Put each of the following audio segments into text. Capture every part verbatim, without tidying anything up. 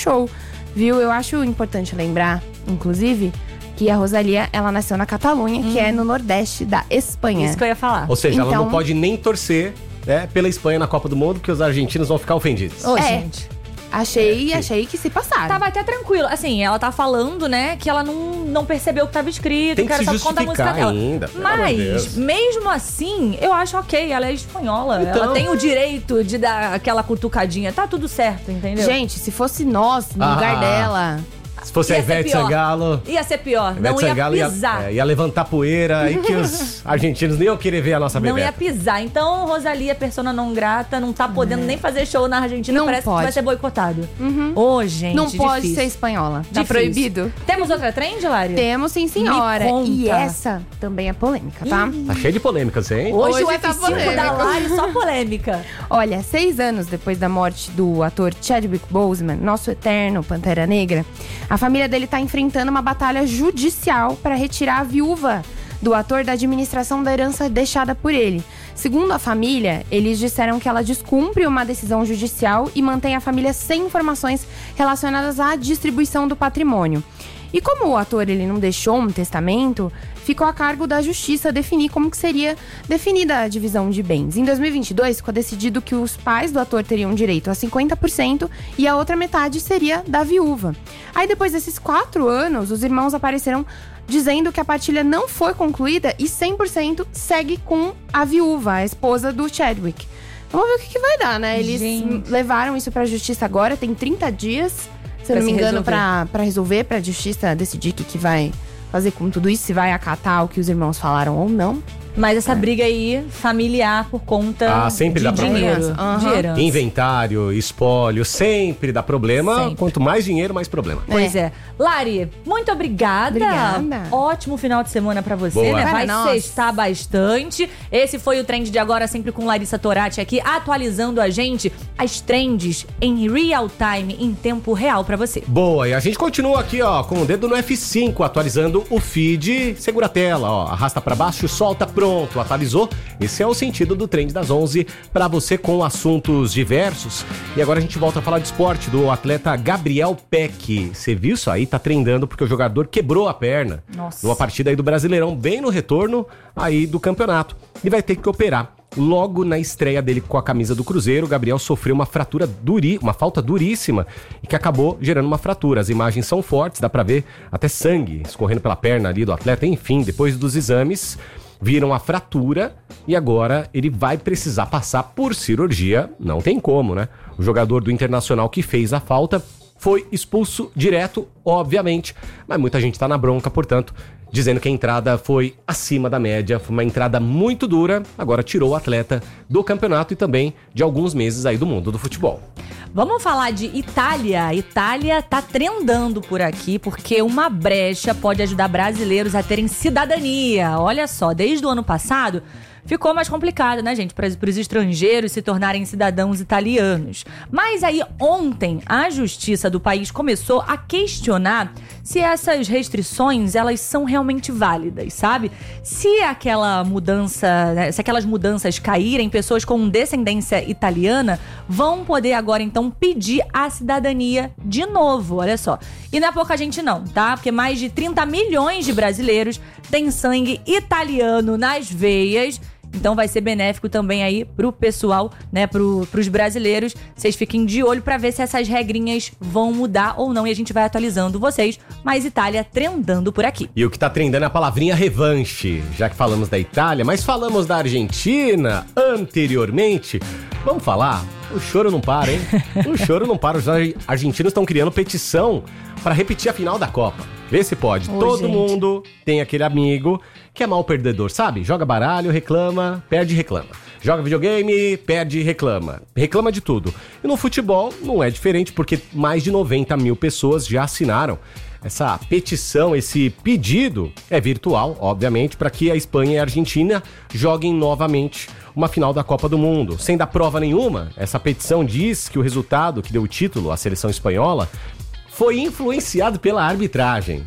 show, viu? Eu acho importante lembrar, inclusive, que a Rosalía, ela nasceu na Catalunha, hum. que é no nordeste da Espanha. Isso que eu ia falar. Ou seja, então, ela não pode nem torcer, né, pela Espanha na Copa do Mundo, porque os argentinos vão ficar ofendidos. Ô, é. gente... Achei, é, achei que se passaram. Tava até tranquilo. Assim, ela tá falando, né, que ela não, não percebeu o que tava escrito. Tem que era se só contar a música dela. ainda, Mas, mesmo assim, eu acho ok. Ela é espanhola. Então... Ela tem o direito de dar aquela cutucadinha. Tá tudo certo, entendeu? Gente, se fosse nós no ah. lugar dela... Se fosse ia a Ivete Sangalo... Ia ser pior. Ivete não ia Sangalo pisar. Ia, é, ia levantar poeira e que os argentinos nem iam querer ver a nossa bebê. Não ia pisar. Então, Rosalía, persona não grata, não tá podendo é. nem fazer show na Argentina. Não parece pode. que vai ser boicotado. Uhum. Ô, gente, Não pode difícil. ser espanhola. Tá Difícil. proibido. Temos outra trend, Lari? Temos, sim, senhora. Me conta. E essa também é polêmica, tá? Tá cheio de polêmicas, hein? Hoje, Hoje o F cinco tá polêmico. da Lari, só polêmica. Olha, seis anos depois da morte do ator Chadwick Boseman, nosso eterno Pantera Negra, a família dele tá enfrentando uma batalha judicial para retirar a viúva do ator da administração da herança deixada por ele. Segundo a família, eles disseram que ela descumpre uma decisão judicial e mantém a família sem informações relacionadas à distribuição do patrimônio. E como o ator ele não deixou um testamento, ficou a cargo da justiça definir como que seria definida a divisão de bens. Em dois mil e vinte e dois, ficou decidido que os pais do ator teriam direito a cinquenta por cento e a outra metade seria da viúva. Aí depois desses quatro anos, os irmãos apareceram dizendo que a partilha não foi concluída e cem por cento segue com a viúva, a esposa do Chadwick. Vamos ver o que, que vai dar, né? Eles Gente. levaram isso pra justiça agora, tem trinta dias... Se eu não me engano, pra, pra resolver, pra justiça decidir o que, que vai fazer com tudo isso, se vai acatar o que os irmãos falaram ou não. Mas essa é. briga aí, familiar, por conta ah, sempre de dá dinheiro. Problema. Uhum. De herança. Inventário, espólio, sempre dá problema. Sempre. Quanto mais dinheiro, mais problema. Pois é. é. Lari, muito obrigada. Obrigada. Ótimo final de semana pra você, Boa. né? Vai Nossa. sextar bastante. Esse foi o Trend de Agora, sempre com Larissa Torati aqui, atualizando a gente as trends em real time, em tempo real pra você. Boa, e a gente continua aqui, ó, com o dedo no F cinco, atualizando o feed. Segura a tela, ó, arrasta pra baixo, solta, pronto, atualizou. Esse é o sentido do Trend das onze pra você, com assuntos diversos. E agora a gente volta a falar de esporte, do atleta Gabriel Peck. Você viu isso aí? Tá trendando porque o jogador quebrou a perna. Nossa. Numa partida aí do Brasileirão, bem no retorno aí do campeonato. E vai ter que operar. Logo na estreia dele com a camisa do Cruzeiro, o Gabriel sofreu uma fratura duri, uma falta duríssima e que acabou gerando uma fratura. As imagens são fortes, dá pra ver até sangue escorrendo pela perna ali do atleta. Enfim, depois dos exames, viram a fratura e agora ele vai precisar passar por cirurgia. Não tem como, né? O jogador do Internacional que fez a falta foi expulso direto, obviamente, mas muita gente tá na bronca, portanto, dizendo que a entrada foi acima da média, foi uma entrada muito dura, agora tirou o atleta do campeonato e também de alguns meses aí do mundo do futebol. Vamos falar de Itália. Itália tá trendando por aqui porque uma brecha pode ajudar brasileiros a terem cidadania. Olha só, desde o ano passado ficou mais complicado, né, gente, para os estrangeiros se tornarem cidadãos italianos. Mas aí ontem a justiça do país começou a questionar se essas restrições, elas são realmente válidas, sabe? Se aquela mudança, né, se aquelas mudanças caírem, pessoas com descendência italiana vão poder agora então pedir a cidadania de novo, olha só. E não é pouca gente não, tá? Porque mais de trinta milhões de brasileiros têm sangue italiano nas veias. Então vai ser benéfico também aí pro pessoal, né, pro, pros brasileiros. Vocês fiquem de olho pra ver se essas regrinhas vão mudar ou não e a gente vai atualizando vocês. Mas Itália trendando por aqui. E o que tá trendando é a palavrinha revanche, já que falamos da Itália, mas falamos da Argentina anteriormente. Vamos falar? O choro não para, hein? O choro não para. Os argentinos estão criando petição para repetir a final da Copa. Vê se pode. Ô, Todo gente. mundo tem aquele amigo que é mal perdedor, sabe? Joga baralho, reclama, perde, reclama. Joga videogame, perde, reclama. Reclama de tudo. E no futebol não é diferente, porque mais de noventa mil pessoas já assinaram essa petição, esse pedido. É virtual, obviamente, para que a Espanha e a Argentina joguem novamente uma final da Copa do Mundo. Sem dar prova nenhuma, essa petição diz que o resultado que deu o título à seleção espanhola foi influenciado pela arbitragem.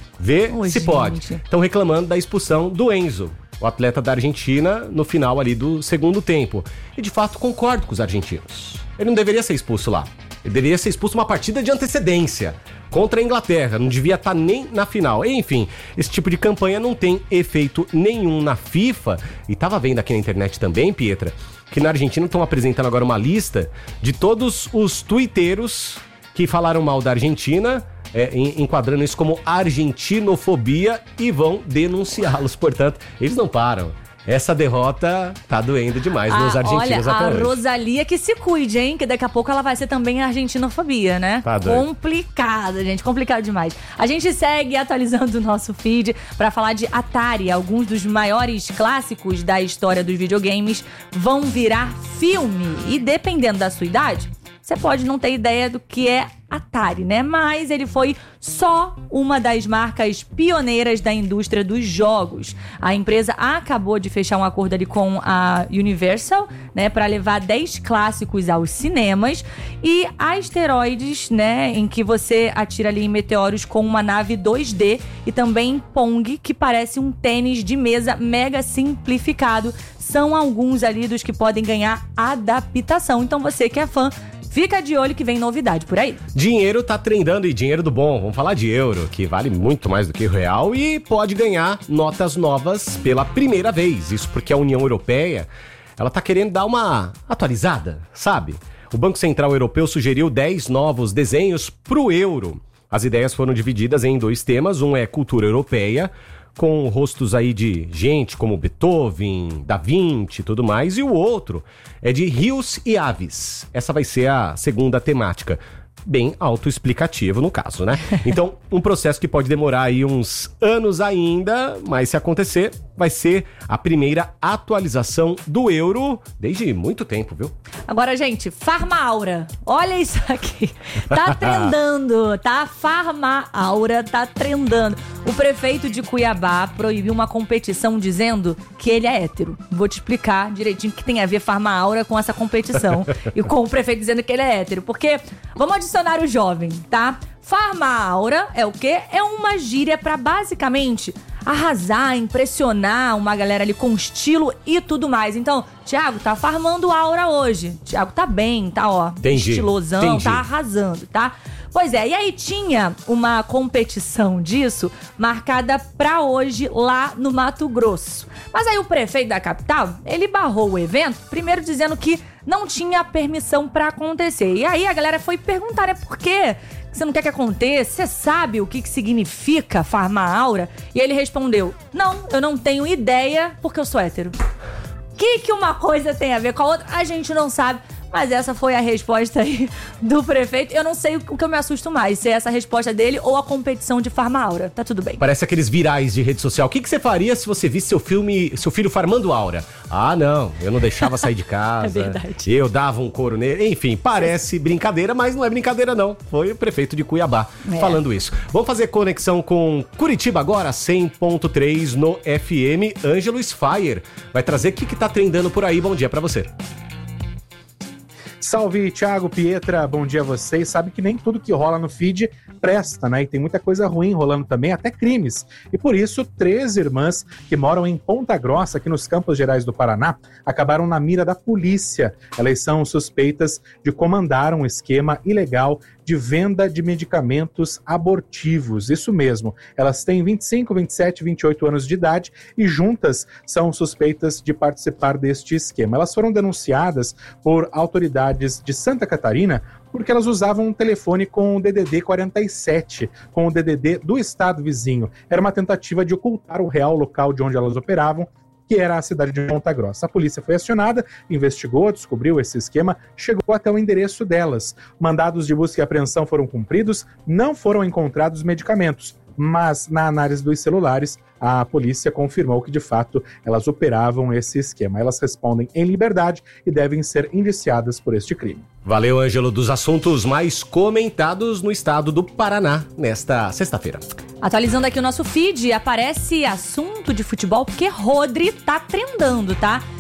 Vê Ô, se gente. pode. Estão reclamando da expulsão do Enzo, o atleta da Argentina, no final ali do segundo tempo. E de fato concordo com os argentinos. Ele não deveria ser expulso lá. Ele deveria ser expulso uma partida de antecedência contra a Inglaterra, não devia estar nem na final. Enfim, esse tipo de campanha não tem efeito nenhum na FIFA. E tava vendo aqui na internet também, Pietra, que na Argentina estão apresentando agora uma lista de todos os tuiteiros que falaram mal da Argentina, é, enquadrando isso como argentinofobia, e vão denunciá-los. Portanto, eles não param. Essa derrota tá doendo demais ah, nos argentinos olha, até a hoje. Rosalia que se cuide, hein? Que daqui a pouco ela vai ser também argentinofobia, né? Tá doido. Complicado, gente. Complicado demais. A gente segue atualizando o nosso feed pra falar de Atari. Alguns dos maiores clássicos da história dos videogames vão virar filme. E dependendo da sua idade, você pode não ter ideia do que é Atari, né? Mas ele foi só uma das marcas pioneiras da indústria dos jogos. A empresa acabou de fechar um acordo ali com a Universal, né, para levar dez clássicos aos cinemas, e Asteroids, né, em que você atira ali em meteoros com uma nave dois D, e também Pong, que parece um tênis de mesa mega simplificado. São alguns ali dos que podem ganhar adaptação. Então você que é fã, fica de olho que vem novidade por aí. Dinheiro tá trendando, e dinheiro do bom. Vamos falar de euro, que vale muito mais do que o real e pode ganhar notas novas pela primeira vez. Isso porque a União Europeia, ela tá querendo dar uma atualizada, sabe? O Banco Central Europeu sugeriu dez novos desenhos pro euro. As ideias foram divididas em dois temas. Um é cultura europeia, com rostos aí de gente como Beethoven, Da Vinci e tudo mais. E o outro é de rios e aves. Essa vai ser a segunda temática. Bem autoexplicativo no caso, né? Então, um processo que pode demorar aí uns anos ainda, mas se acontecer, vai ser a primeira atualização do euro desde muito tempo, viu? Agora, gente, Farmaura. Olha isso aqui. Tá trendando, tá? Farmaura tá trendando. O prefeito de Cuiabá proibiu uma competição dizendo que ele é hétero. Vou te explicar direitinho o que tem a ver Farmaura com essa competição. E com o prefeito dizendo que ele é hétero. Porque, vamos adicionar o jovem, tá? Farmaura é o quê? É uma gíria pra basicamente arrasar, impressionar uma galera ali com estilo e tudo mais. Então, Thiago tá farmando aura hoje. Thiago tá bem, tá, ó, entendi, estilosão, entendi. Tá arrasando, tá? Pois é, e aí tinha uma competição disso marcada pra hoje lá no Mato Grosso. Mas aí o prefeito da capital, ele barrou o evento, primeiro dizendo que não tinha permissão pra acontecer. E aí a galera foi perguntar, né, por quê? Você não quer que aconteça? Você sabe o que, que significa farmar aura? E ele respondeu, não, eu não tenho ideia porque eu sou hétero. O que, que uma coisa tem a ver com a outra? A gente não sabe. Mas essa foi a resposta aí do prefeito. Eu não sei o que eu me assusto mais, se é essa resposta dele ou a competição de farma-aura. Tá tudo bem. Parece aqueles virais de rede social. O que, que você faria se você visse seu filme, seu filho farmando aura? Ah, não, eu não deixava sair de casa. É verdade. Eu dava um couro nele. Enfim, parece brincadeira, mas não é brincadeira não. Foi o prefeito de Cuiabá é. falando isso. Vamos fazer conexão com Curitiba agora, cem ponto três no F M. Ângelo Sfire vai trazer o que, que tá trendando por aí. Bom dia pra você. Salve, Thiago, Pietra, bom dia a vocês. Sabe que nem tudo que rola no feed presta, né? E tem muita coisa ruim rolando também, até crimes. E por isso, três irmãs que moram em Ponta Grossa, aqui nos Campos Gerais do Paraná, acabaram na mira da polícia. Elas são suspeitas de comandar um esquema ilegal de venda de medicamentos abortivos. Isso mesmo, elas têm vinte e cinco, vinte e sete, vinte e oito anos de idade e juntas são suspeitas de participar deste esquema. Elas foram denunciadas por autoridades de Santa Catarina porque elas usavam um telefone com o D D D quarenta e sete, com o D D D do estado vizinho. Era uma tentativa de ocultar o real local de onde elas operavam, que era a cidade de Ponta Grossa. A polícia foi acionada, investigou, descobriu esse esquema, chegou até o endereço delas. Mandados de busca e apreensão foram cumpridos, não foram encontrados medicamentos, mas na análise dos celulares, a polícia confirmou que, de fato, elas operavam esse esquema. Elas respondem em liberdade e devem ser indiciadas por este crime. Valeu, Ângelo, dos assuntos mais comentados no estado do Paraná nesta sexta-feira. Atualizando aqui o nosso feed, aparece assunto de futebol porque Rodri tá trendando, tá?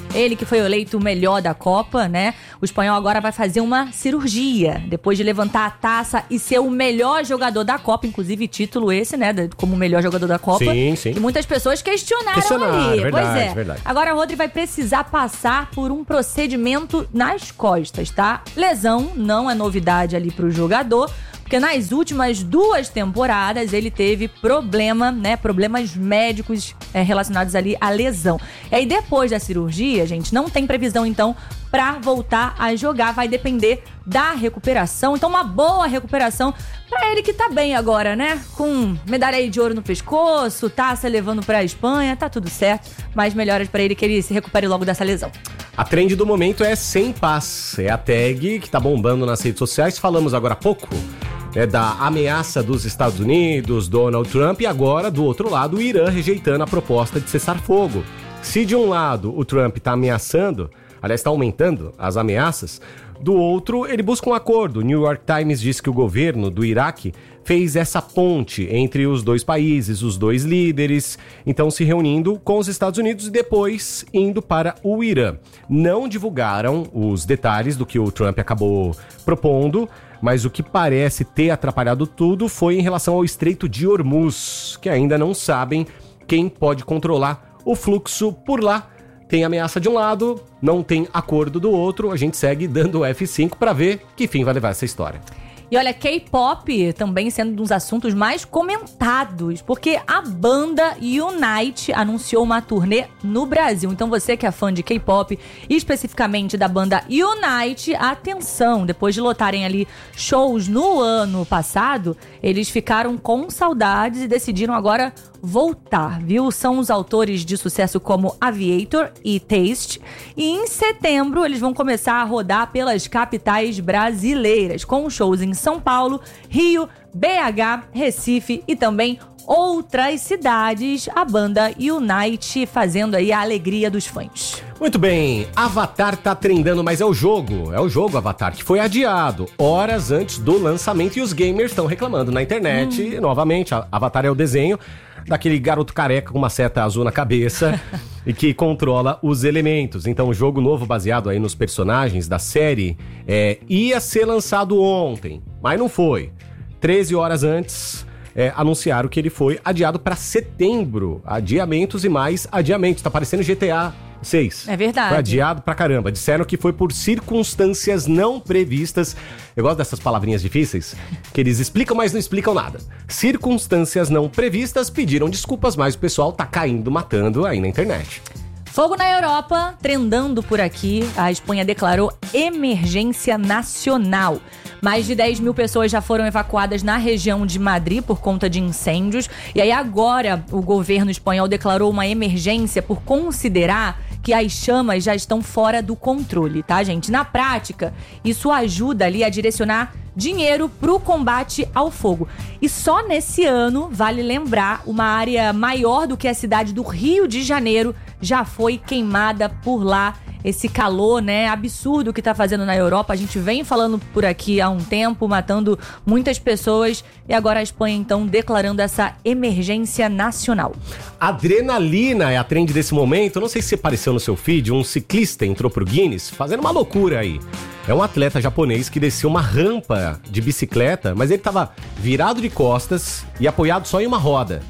Ele que foi eleito o melhor da Copa, né? O espanhol agora vai fazer uma cirurgia, depois de levantar a taça e ser o melhor jogador da Copa, inclusive título esse, né? Como o melhor jogador da Copa. Sim, sim. Que muitas pessoas questionaram, questionaram ali. verdade, pois é. verdade. Agora a Rodri vai precisar passar por um procedimento nas costas, tá? Lesão não é novidade ali pro jogador, porque nas últimas duas temporadas ele teve problema, né? Problemas médicos é, relacionados ali à lesão. E aí depois da cirurgia, gente, não tem previsão então pra voltar a jogar. Vai depender da recuperação. Então uma boa recuperação pra ele que tá bem agora, né? Com medalha aí de ouro no pescoço, taça levando pra Espanha, tá tudo certo. Mas melhoras pra ele que ele se recupere logo dessa lesão. A trend do momento é sem paz. É a tag que tá bombando nas redes sociais. Falamos agora há pouco é da ameaça dos Estados Unidos, Donald Trump, e agora, do outro lado, o Irã rejeitando a proposta de cessar fogo. Se de um lado o Trump está ameaçando, aliás, está aumentando as ameaças, do outro ele busca um acordo. O New York Times diz que o governo do Iraque fez essa ponte entre os dois países, os dois líderes, então se reunindo com os Estados Unidos e depois indo para o Irã. Não divulgaram os detalhes do que o Trump acabou propondo, mas o que parece ter atrapalhado tudo foi em relação ao Estreito de Hormuz, que ainda não sabem quem pode controlar o fluxo por lá. Tem ameaça de um lado, não tem acordo do outro, a gente segue dando o F cinco para ver que fim vai levar essa história. E olha, K-pop também sendo um dos assuntos mais comentados, porque a banda Unite anunciou uma turnê no Brasil. Então você que é fã de K-pop, especificamente da banda Unite, atenção, depois de lotarem ali shows no ano passado, eles ficaram com saudades e decidiram agora voltar, viu? São os autores de sucesso como Aviator e Taste. E em setembro eles vão começar a rodar pelas capitais brasileiras, com shows em São Paulo, Rio, B H, Recife e também outras cidades. A banda Unite fazendo aí a alegria dos fãs. Muito bem, Avatar tá trendando, mas é o jogo, é o jogo Avatar, que foi adiado horas antes do lançamento e os gamers estão reclamando na internet. Hum. Novamente, Avatar é o desenho daquele garoto careca com uma seta azul na cabeça e que controla os elementos. Então o jogo novo, baseado aí nos personagens da série, é, ia ser lançado ontem, mas não foi. treze horas antes, é, anunciaram que ele foi adiado para setembro. Adiamentos e mais adiamentos. Tá parecendo G T A seis. É verdade. Foi adiado pra caramba. Disseram que foi por circunstâncias não previstas. Eu gosto dessas palavrinhas difíceis, que eles explicam, mas não explicam nada. Circunstâncias não previstas, pediram desculpas, mas o pessoal tá caindo, matando aí na internet. Fogo na Europa, trendando por aqui. A Espanha declarou emergência nacional. Mais de dez mil pessoas já foram evacuadas na região de Madrid por conta de incêndios. E aí agora o governo espanhol declarou uma emergência por considerar que as chamas já estão fora do controle, tá, gente? Na prática, isso ajuda ali a direcionar dinheiro para o combate ao fogo. E só nesse ano, vale lembrar, uma área maior do que a cidade do Rio de Janeiro já foi queimada por lá. Esse calor, né, absurdo que tá fazendo na Europa. A gente vem falando por aqui há um tempo, matando muitas pessoas. E agora a Espanha, então, declarando essa emergência nacional. Adrenalina é a trend desse momento. Não sei se apareceu no seu feed, um ciclista entrou pro Guinness fazendo uma loucura aí. É um atleta japonês que desceu uma rampa de bicicleta, mas ele tava virado de costas e apoiado só em uma roda.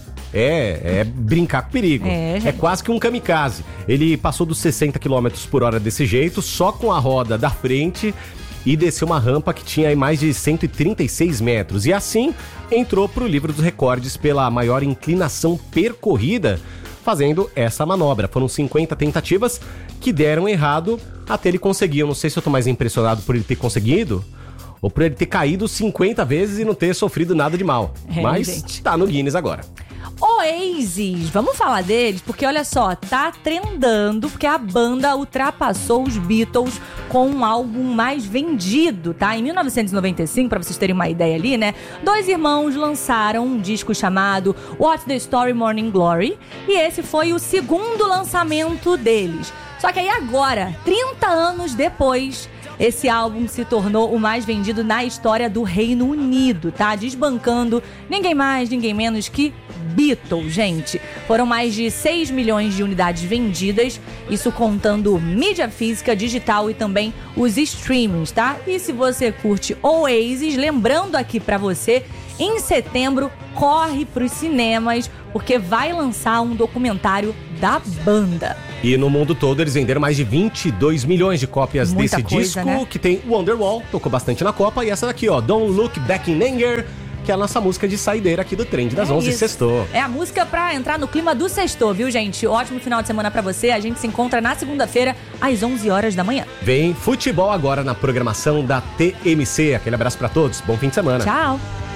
É, é brincar com perigo. É, é quase que um kamikaze. Ele passou dos sessenta quilômetros por hora desse jeito, só com a roda da frente, e desceu uma rampa que tinha aí mais de cento e trinta e seis metros. E assim entrou pro livro dos recordes pela maior inclinação percorrida fazendo essa manobra. Foram cinquenta tentativas que deram errado até ele conseguir. Eu não sei se eu tô mais impressionado por ele ter conseguido ou por ele ter caído cinquenta vezes e não ter sofrido nada de mal. É, mas gente, tá no Guinness agora. Oasis, vamos falar deles, porque olha só, tá trendando, porque a banda ultrapassou os Beatles com um álbum mais vendido, tá? Em mil novecentos e noventa e cinco, pra vocês terem uma ideia ali, né? Dois irmãos lançaram um disco chamado What's the Story Morning Glory, e esse foi o segundo lançamento deles. Só que aí agora, trinta anos depois, Esse álbum se tornou o mais vendido na história do Reino Unido, tá? Desbancando ninguém mais, ninguém menos que Beatles, gente. Foram mais de seis milhões de unidades vendidas, isso contando mídia física, digital e também os streamings, tá? E se você curte Oasis, lembrando aqui pra você, em setembro, corre pros cinemas, porque vai lançar um documentário da banda. E no mundo todo eles venderam mais de vinte e dois milhões de cópias Muita desse coisa, disco, né? que tem Wonderwall, tocou bastante na Copa, e essa daqui, ó, Don't Look Back in Anger, que é a nossa música de saideira aqui do Trend das É onze, isso. sextou. É a música pra entrar no clima do sextou, viu, gente? Ótimo final de semana pra você. A gente se encontra na segunda-feira, às onze horas da manhã. Vem futebol agora na programação da T M C. Aquele abraço pra todos, bom fim de semana. Tchau!